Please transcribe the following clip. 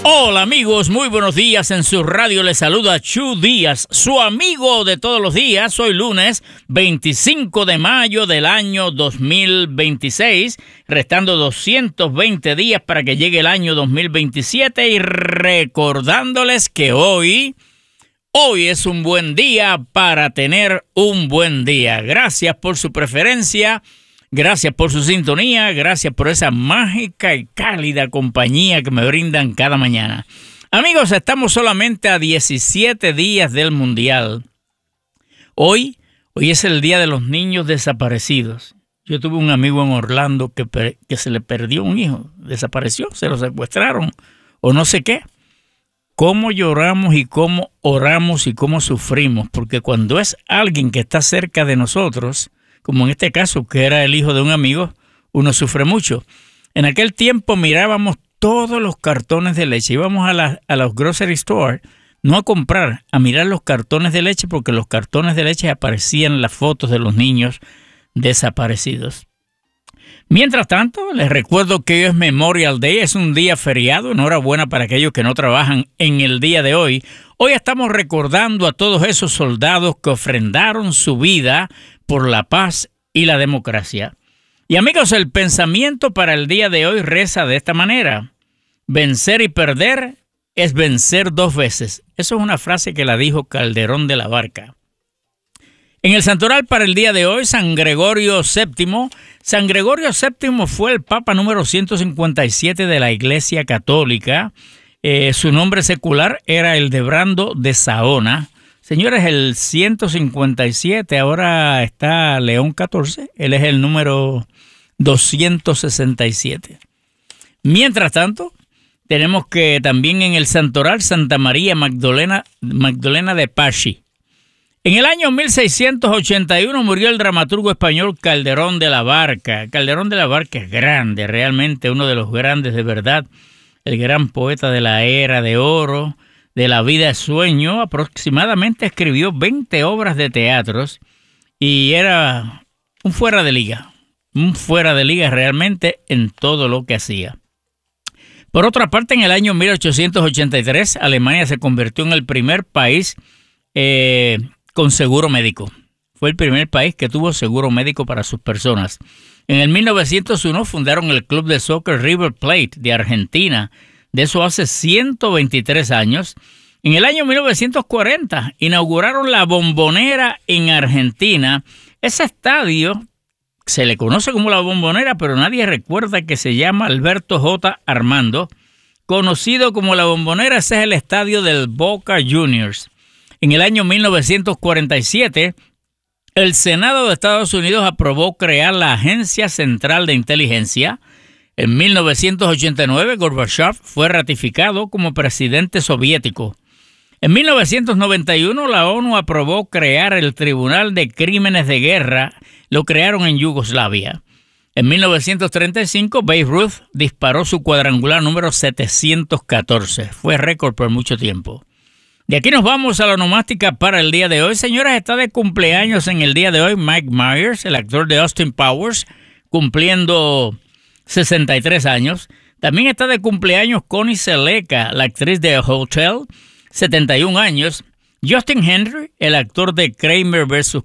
Hola amigos, muy buenos días. En su radio les saluda Chu Díaz, su amigo de todos los días. Hoy lunes 25 de mayo del año 2026, restando 220 días para que llegue el año 2027 y recordándoles que hoy es un buen día para tener un buen día. Gracias por su preferencia. Gracias por su sintonía, gracias por esa mágica y cálida compañía que me brindan cada mañana. Amigos, estamos solamente a 17 días del Mundial. Hoy es el Día de los Niños Desaparecidos. Yo tuve un amigo en Orlando que se le perdió un hijo, desapareció, se lo secuestraron o no sé qué. Cómo lloramos y cómo oramos y cómo sufrimos, porque cuando es alguien que está cerca de nosotros, como en este caso, que era el hijo de un amigo, uno sufre mucho. En aquel tiempo mirábamos todos los cartones de leche. Íbamos a los grocery store, no a comprar, a mirar los cartones de leche, porque los cartones de leche aparecían las fotos de los niños desaparecidos. Mientras tanto, les recuerdo que hoy es Memorial Day, es un día feriado. Enhorabuena para aquellos que no trabajan en el día de hoy. Hoy estamos recordando a todos esos soldados que ofrendaron su vida por la paz y la democracia. Y amigos, el pensamiento para el día de hoy reza de esta manera: vencer y perder es vencer dos veces. Eso es una frase que la dijo Calderón de la Barca. En el santoral para el día de hoy, San Gregorio VII. San Gregorio VII fue el Papa número 157 de la Iglesia Católica. Su nombre secular era Hildebrando de Saona. Señores, el 157, ahora está León XIV, él es el número 267. Mientras tanto, tenemos que también en el santoral Santa María Magdalena de Paschi. En el año 1681 murió el dramaturgo español Calderón de la Barca. Calderón de la Barca es grande, realmente uno de los grandes de verdad, el gran poeta de la era de oro, de la vida de sueño. Aproximadamente escribió 20 obras de teatros y era un fuera de liga realmente en todo lo que hacía. Por otra parte, en el año 1883, Alemania se convirtió en el primer país con seguro médico. Fue el primer país que tuvo seguro médico para sus personas. En el 1901 fundaron el club de soccer River Plate de Argentina. De eso hace 123 años. En el año 1940 inauguraron la Bombonera en Argentina. Ese estadio se le conoce como la Bombonera, pero nadie recuerda que se llama Alberto J. Armando. Conocido como la Bombonera, ese es el estadio del Boca Juniors. En el año 1947, el Senado de Estados Unidos aprobó crear la Agencia Central de Inteligencia. En 1989, Gorbachev fue ratificado como presidente soviético. En 1991, la ONU aprobó crear el Tribunal de Crímenes de Guerra. Lo crearon en Yugoslavia. En 1935, Babe Ruth disparó su cuadrangular número 714. Fue récord por mucho tiempo. De aquí nos vamos a la onomástica para el día de hoy. Señoras, está de cumpleaños en el día de hoy Mike Myers, el actor de Austin Powers, cumpliendo 63 años. También está de cumpleaños Connie Sellecca, la actriz de Hotel, 71 años. Justin Henry, el actor de Kramer vs.